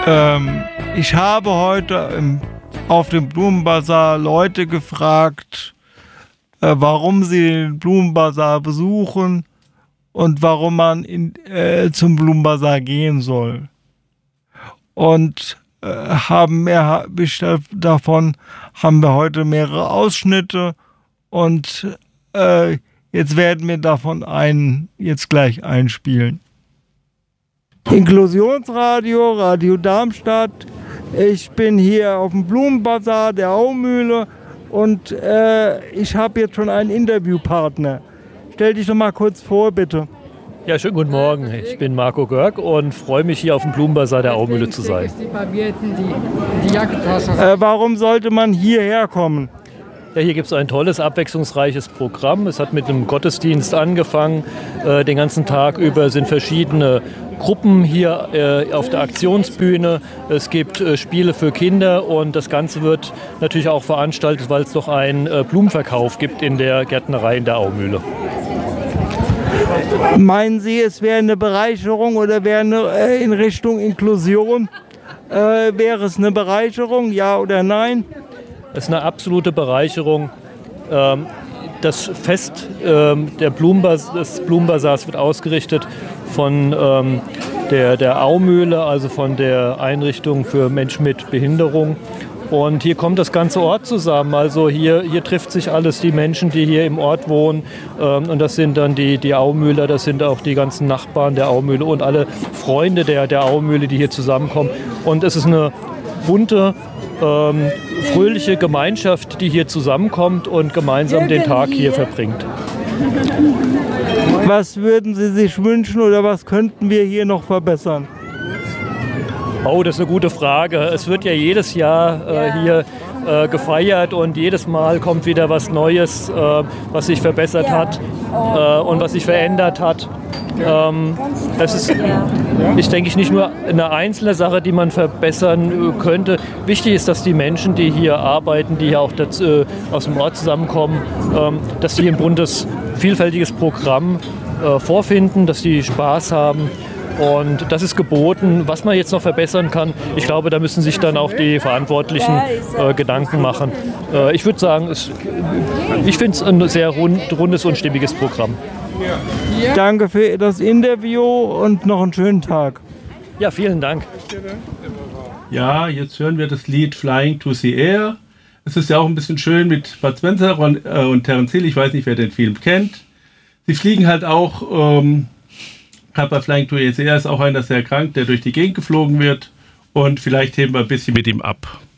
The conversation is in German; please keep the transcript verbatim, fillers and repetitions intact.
Ähm, ich habe heute im, auf dem Blumenbasar Leute gefragt, äh, warum sie den Blumenbasar besuchen und warum man in, äh, zum Blumenbasar gehen soll. Und äh, haben mehr davon haben wir heute mehrere Ausschnitte und äh, jetzt werden wir davon einen jetzt gleich einspielen. Inklusionsradio, Radio Darmstadt. Ich bin hier auf dem Blumenbasar der Aumühle und äh, ich habe jetzt schon einen Interviewpartner. Stell dich doch mal kurz vor, bitte. Ja, schönen guten Morgen. Ich bin Marco Görg und freue mich, hier auf dem Blumenbasar der Aumühle zu sein. Äh, warum sollte man hierher kommen? Ja, hier gibt es ein tolles, abwechslungsreiches Programm. Es hat mit einem Gottesdienst angefangen. Äh, den ganzen Tag über sind verschiedene Gruppen hier äh, auf der Aktionsbühne. Es gibt äh, Spiele für Kinder und das Ganze wird natürlich auch veranstaltet, weil es noch einen äh, Blumenverkauf gibt in der Gärtnerei in der Aumühle. Meinen Sie, es wäre eine Bereicherung oder wäre eine, äh, in Richtung Inklusion? Äh, wäre es eine Bereicherung, ja oder nein? Es ist eine absolute Bereicherung. Ähm, das Fest ähm, der Blumenbas- des Blumenbasars wird ausgerichtet von ähm, der, der Aumühle, also von der Einrichtung für Menschen mit Behinderung. Und hier kommt das ganze Ort zusammen. Also hier, hier trifft sich alles, die Menschen, die hier im Ort wohnen. Ähm, und das sind dann die, die Aumühler, das sind auch die ganzen Nachbarn der Aumühle und alle Freunde der, der Aumühle, die hier zusammenkommen. Und es ist eine bunte, ähm, fröhliche Gemeinschaft, die hier zusammenkommt und gemeinsam den Tag hier verbringt. Was würden Sie sich wünschen oder was könnten wir hier noch verbessern? Oh, das ist eine gute Frage. Es wird ja jedes Jahr äh, hier äh, gefeiert und jedes Mal kommt wieder was Neues, äh, was sich verbessert hat äh, und was sich verändert hat. Ähm, es ist, ich denke, nicht nur eine einzelne Sache, die man verbessern könnte. Wichtig ist, dass die Menschen, die hier arbeiten, die hier auch das, äh, aus dem Ort zusammenkommen, ähm, dass sie ein buntes, vielfältiges Programm äh, vorfinden, dass sie Spaß haben. Und das ist geboten. Was man jetzt noch verbessern kann, ich glaube, da müssen sich dann auch die Verantwortlichen äh, Gedanken machen. Äh, ich würde sagen, es, ich finde es ein sehr rund, rundes und stimmiges Programm. Danke für das Interview und noch einen schönen Tag. Ja, vielen Dank. Ja, jetzt hören wir das Lied Flying to the Air. Es ist ja auch ein bisschen schön mit Bud Spencer und, äh, und Terence Hill. Ich weiß nicht, wer den Film kennt. Sie fliegen halt auch... Ähm, bei Flying to the Air ist auch einer sehr krank, der durch die Gegend geflogen wird und vielleicht heben wir ein bisschen mit ihm ab.